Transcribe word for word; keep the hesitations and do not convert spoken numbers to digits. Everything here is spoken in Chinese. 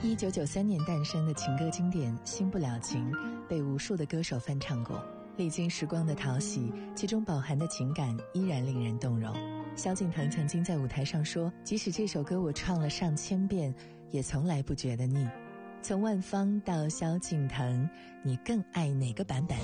一九九三年诞生的情歌经典《新不了情》被无数的歌手翻唱过，历经时光的淘洗，其中饱含的情感依然令人动容。萧敬腾曾经在舞台上说，即使这首歌我唱了上千遍，也从来不觉得腻。从万芳到萧敬腾，你更爱哪个版本？